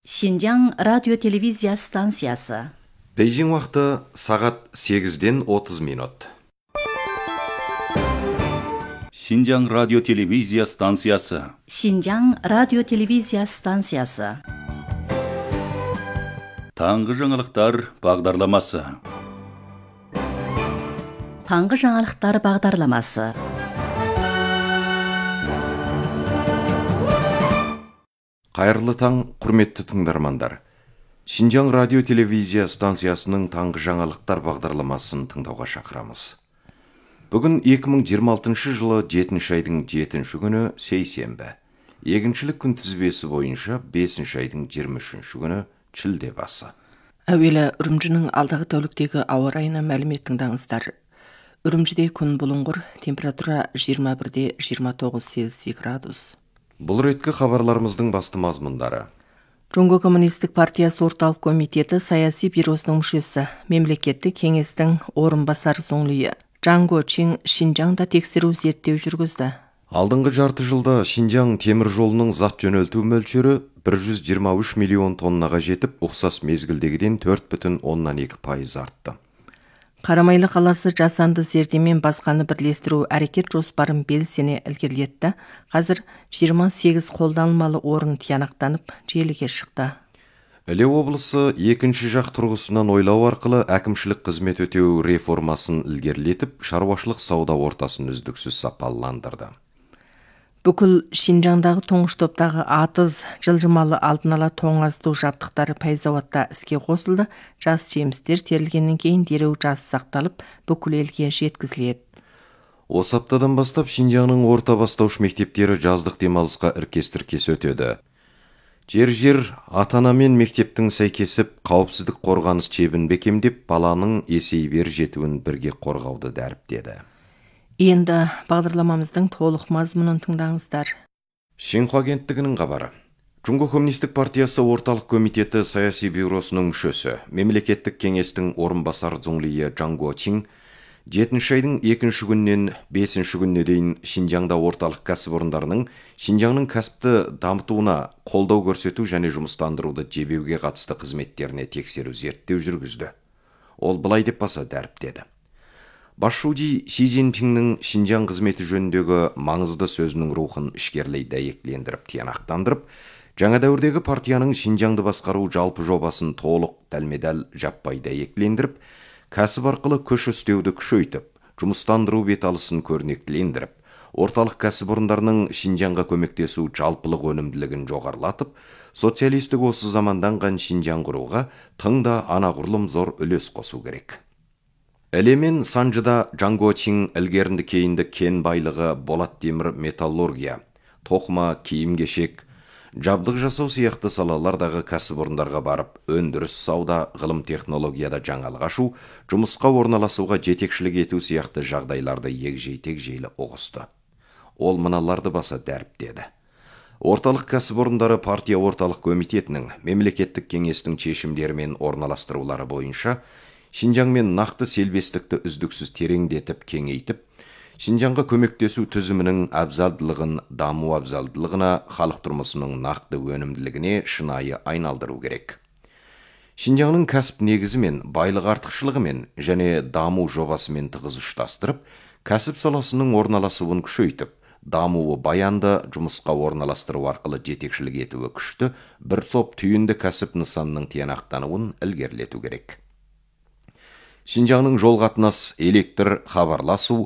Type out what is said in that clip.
Шинжаң радио-телевизия станциясы. Бейжің уақыты сағат 8-ден 30 минут. Шинжаң радио-телевизия станциясы. Шинжаң радио-телевизия станциясы. Таңғы жаңалықтар бағдарламасы. Таңғы жаңалықтар бағдарламасы. Қайырлы таң, құрметті тыңдармандар. Шинжаң радио-телевизия станциясының таңғы жаңалықтар бағдарламасын тыңдауға шақырамыз. Бүгін 2026 жылы 7 айдың 7 күні сейсенбі. Егіншілік күнтізбесі бойынша 5 айдың 23 күні шілде басы. Әуелі Үрімжінің алдағы тәуліктегі ауа райына мәлімет тыңдаңыздар. Үрімжіде күн бұлыңғыр, температура 21-де 29 Цельсий градус. Бұл реткі хабарларымыздың басты мазмұндары. Жоңго коммунистік партиясы орталық комитеті саяси бюросының мүшесі, мемлекеттік кеңестің орынбасар соңлүйі Джанго Чин Шинжаңда тексеру зерттеу жүргізді. Алдыңғы жарты жылда Шинжаң темір жолының зат жөнелту мөлшері 123 миллион тоннаға жетіп, ұқсас мезгілдегіден 4,2% артты. Қарамайлы қаласы жасанды зердемен басқаны бірлестіру әрекет жоспарын белсене ілгерілетті. Қазір 28 қолданылмалы орын тиянақтанып, желіге шықты. Іле облысы екінші жақ тұрғысынан ойлау арқылы әкімшілік қызмет өтеу реформасын ілгерілетіп, шаруашылық сауда ортасын үздіксіз сапаландырды. Бүкіл Шинжаңдағы тоңыш топтағы атыз жылжымалы алдын ала тоңазыту жабдықтары пайзауатта іске қосылды. Жас жемістер терілгеннен кейін дереу жас сақталып, бүкіл елге жеткізіледі. Осы аптадан бастап Шинжаңның орта бастауыш мектептері жаздық демалысқа іркес-тіркес өтеді. Жер ата-ана мен мектептің сәйкесіп, қауіпсіздік қорғаныс чебін бекемдеп, баланың есейбер жетуін бірге қорғауды дәріптеді. Енді бағдарламамыздың толық мазмұнын тыңдаңыздар. Шинхуа агенттігінің хабары. Жоңго коммунистік партиясы орталық комитеті саяси бюросының мүшесі, мемлекеттік кеңестің орынбасар зоңлийі Джанго Чин 7 айдың 2 күннен 5 күніне дейін Шинжаңда орталық кәсіпорындарының Шинжаңның кәсіпті дамытуына қолдау көрсету және жұмыстандыруды жебеуге қатысты қызметтеріне тексеру зерттеу жүргізді. Ол былай деп баса дәріптеді. Басшуди Си Цзиньпиннің Шинжаң қызметі жөніндегі маңызды сөзінің рухын ішкерлей дәйектілендіріп, тиянақтандырып, жаңа дәуірдегі партияның Шинжаңды басқару жалпы жобасын толық дәлме-дәл жаппай дәйектілендіріп, кәсіп арқылы күш істеуді күшейтіп, жұмыстандыру беталысын көрнектілендіріп, орталық кәсіпорындарының Шинжаңға көмектесу жалпылық өнімділігін жоғарылатып, социалистік осы заманданған Шинжаң құруға тың да анағұрлым зор үлес қосу керек. Әлемен Санжыда Джанго Чин ілгерінді кейінді кен байлығы, болат темір металлургия, тоқыма, киім-кешек, жабдық жасау сияқты салалардағы кәсіпорындарға барып, өндіріс сауда, ғылым технологияда жаңалық ашу, жұмысқа орналасуға жетекшілік ету сияқты жағдайларды егжей-тегжейлі ұғысты. Ол мыналарды баса дәріптеді. Орталық кәсіпорындары партия орталық комитетінің, мемлекеттік кеңестің шешімдерімен орналастырулары бойынша Шинжаңмен нақты селбестікті үздіксіз тереңдетіп, кеңейтіп, Шинжаңға көмектесу түзімінің абзалдылығын, даму абзалдылығына, халық тұрмысының нақты өнімділігіне шынайы айналдыру керек. Шинжаңның кәсіп негізімен, байлық артықшылығымен және даму жобасымен тығыз ұштастырып, кәсіп саласының орналасуын күшейтіп, дамуы баянды жұмысқа орналастыру арқылы жетекшілік етуі күшті бір топ түйінді кәсіп нысанының тиянақтануын ілгерілету керек. Шинжаңның жол қатынас, электр, хабарласу,